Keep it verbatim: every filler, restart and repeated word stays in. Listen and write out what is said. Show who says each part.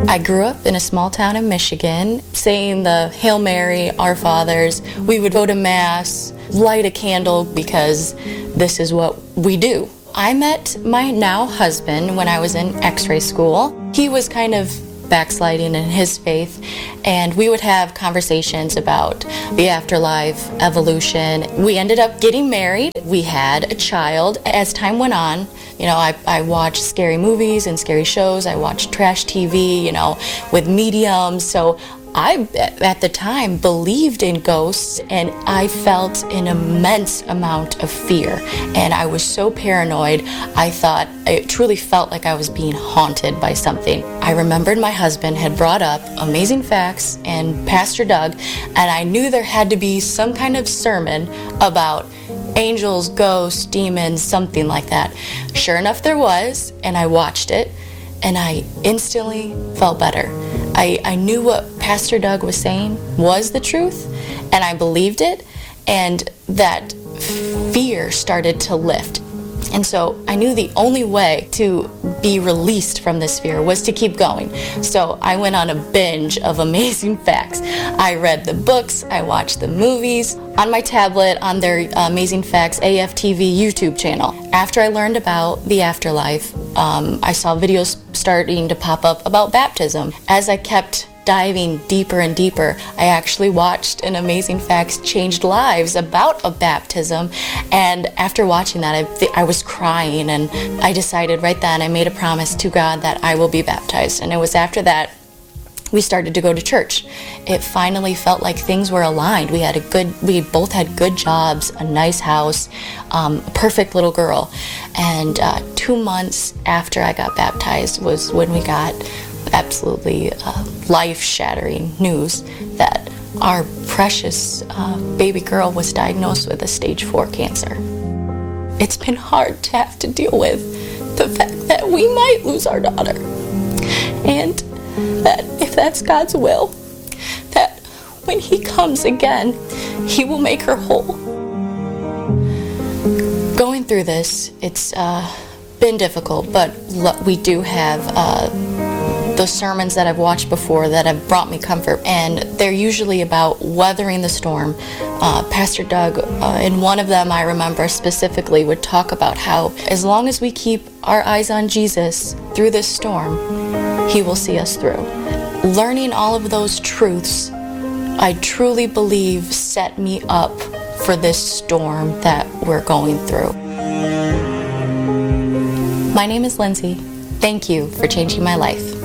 Speaker 1: I grew up in a small town in Michigan, saying the Hail Mary, Our Fathers. We would go to Mass, light a candle, because this is what we do. I met my now husband when I was in X-ray school. He was kind of backsliding in his faith, and we would have conversations about the afterlife, evolution. We ended up getting married. We had a child. As time went on, you know, I, I watched scary movies and scary shows. I watched trash T V, you know, with mediums. So I, at the time, believed in ghosts, and I felt an immense amount of fear. And I was so paranoid, I thought, it truly felt like I was being haunted by something. I remembered my husband had brought up Amazing Facts and Pastor Doug, and I knew there had to be some kind of sermon about angels, ghosts, demons, something like that. Sure enough, there was, and I watched it, and I instantly felt better. I, I knew what Pastor Doug was saying was the truth, and I believed it, and that fear started to lift. And so I knew the only way to be released from this fear was to keep going. So I went on a binge of Amazing Facts. I read the books, I watched the movies on my tablet on their Amazing Facts A F T V YouTube channel. After I learned about the afterlife, um, I saw videos starting to pop up about baptism. As I kept diving deeper and deeper, I actually watched an Amazing Facts Changed Lives about a baptism, and after watching that, I, th- I was crying, and I decided right then, I made a promise to God that I will be baptized. And it was after that we started to go to church. It finally felt like things were aligned. We had a good, we both had good jobs, a nice house, um, a perfect little girl. And uh, two months after I got baptized was when we got absolutely uh, life-shattering news that our precious uh, baby girl was diagnosed with a stage four cancer. It's been hard to have to deal with the fact that we might lose our daughter, and that if that's God's will, that when He comes again, He will make her whole. Going through this, it's uh, been difficult, but lo- we do have uh, the sermons that I've watched before that have brought me comfort, and they're usually about weathering the storm. Uh, Pastor Doug, uh, in one of them I remember specifically, would talk about how as long as we keep our eyes on Jesus through this storm, He will see us through. Learning all of those truths, I truly believe set me up for this storm that we're going through. My name is Lindsay. Thank you for changing my life.